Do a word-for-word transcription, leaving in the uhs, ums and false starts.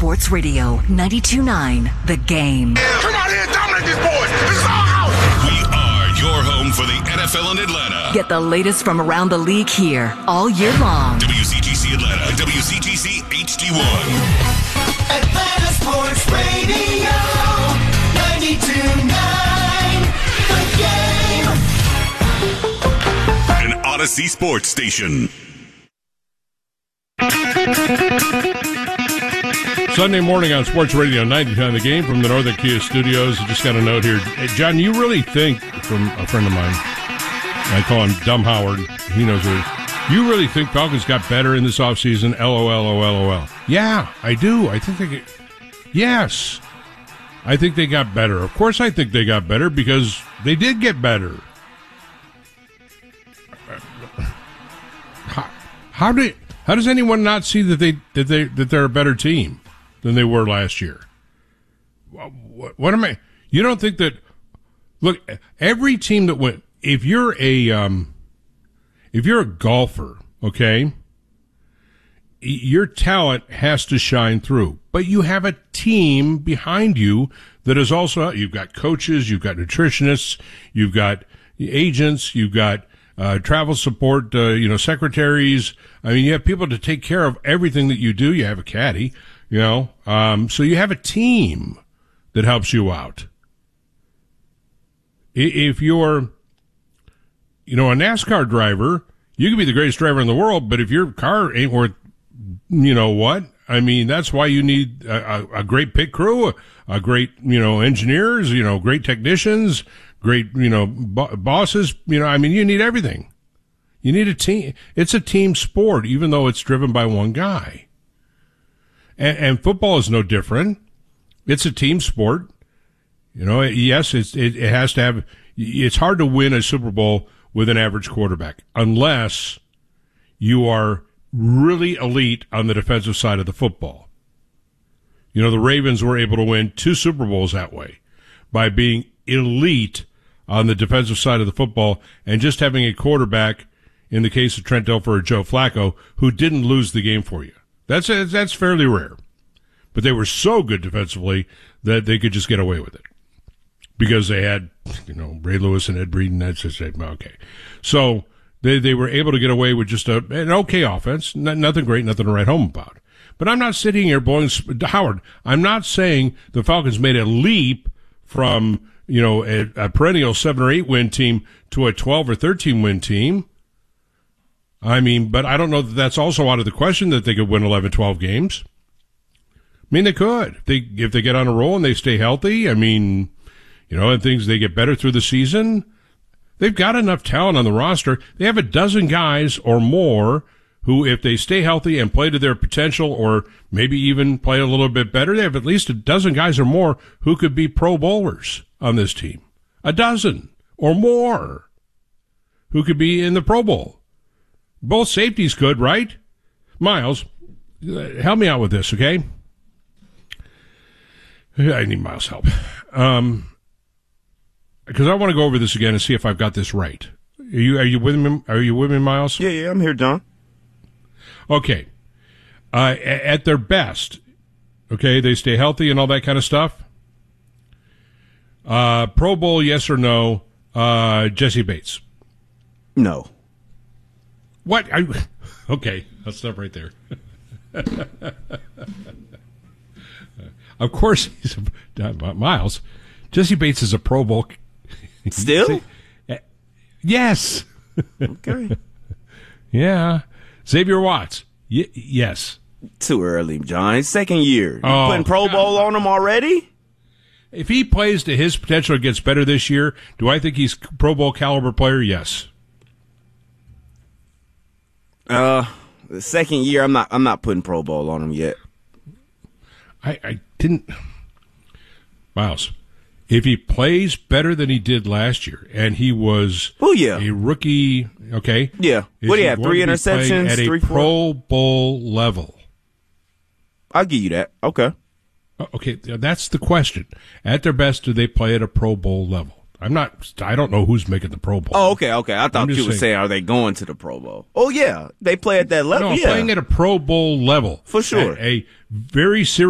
Sports Radio ninety-two point nine, The Game. Come out here and dominate these boys. This is our house. We are your home for the N F L in Atlanta. Get the latest from around the league here all year long. W C G C Atlanta and W C G C H D one. Atlanta Sports Radio ninety-two point nine, The Game. An Odyssey Sports Station. Sunday morning on Sports Radio ninety-two point nine, The Game from the Northern Kia Studios. I just got a note here. Hey, John, you really think, from a friend of mine, I call him Dumb Howard, he knows it. You really think Falcons got better in this offseason? L O L O L O L. Yeah, I do. I think they get, yes. I think they got better. Of course I think they got better because they did get better. How, how did how does anyone not see that they that they that they're a better team than they were last year? What, what am I? You don't think that? Look, every team that went. If you're a um, if you're a golfer, okay, your talent has to shine through. But you have a team behind you that is also. You've got coaches, you've got nutritionists, you've got agents, you've got uh, travel support, uh, you know, secretaries. I mean, you have people to take care of everything that you do. You have a caddy, you know, um, so you have a team that helps you out. If you're, you know, a NASCAR driver, you can be the greatest driver in the world, but if your car ain't worth, you know what? I mean, that's why you need a, a, a great pit crew, a, a great, you know, engineers, you know, great technicians, great, you know, bo- bosses. You know, I mean, you need everything. You need a team. It's a team sport, even though it's driven by one guy. And, and football is no different. It's a team sport. You know, yes, it's, it, it has to have, it's hard to win a Super Bowl with an average quarterback unless you are really elite on the defensive side of the football. You know, the Ravens were able to win two Super Bowls that way by being elite on the defensive side of the football and just having a quarterback, in the case of Trent Dilfer or Joe Flacco, who didn't lose the game for you. That's that's fairly rare. But they were so good defensively that they could just get away with it. Because they had, you know, Ray Lewis and Ed Breed, and that's just okay. So they they were able to get away with just a, an okay offense, N- nothing great, nothing to write home about. But I'm not sitting here blowing, Howard, I'm not saying the Falcons made a leap from, you know, a, a perennial seven or eight win team to a twelve or thirteen win team. I mean, but I don't know that that's also out of the question that they could win eleven, twelve games. I mean, they could. If they, if they get on a roll and they stay healthy, I mean, you know, and things, they get better through the season. They've got enough talent on the roster. They have a dozen guys or more who, if they stay healthy and play to their potential or maybe even play a little bit better, they have at least a dozen guys or more who could be Pro Bowlers on this team. A dozen or more who could be in the Pro Bowl. Both safeties could, right? Miles, help me out with this, okay? I need Miles' help. Um, because I want to go over this again and see if I've got this right. Are you are you with me? Are you with me, Miles? Yeah, yeah, I'm here, John. Okay. Uh, at their best, okay, they stay healthy and all that kind of stuff. Uh, Pro Bowl, yes or no? Uh, Jesse Bates. No. What? I, okay, I'll stop right there. Of course, he's a, uh, Miles. Jesse Bates is a Pro Bowl. Still? Yes. Okay. Yeah. Xavier Watts. Y- yes. Too early, John. It's second year. You Oh, putting Pro Bowl on him already? If he plays to his potential and gets better this year, do I think he's Pro Bowl caliber player? Yes. Uh, the second year, I'm not. I'm not putting Pro Bowl on him yet. I, I didn't. Miles, if he plays better than he did last year, and he was oh yeah a rookie, okay, yeah. What do you have? Three interceptions, at a three Pro Bowl level. I'll give you that. Okay. Okay, that's the question. At their best, do they play at a Pro Bowl level? I'm not. I don't know who's making the Pro Bowl. Oh, okay, okay. I thought you were saying, saying, are they going to the Pro Bowl? Oh yeah, they play at that level. No, yeah, playing at a Pro Bowl level for sure. A very serious.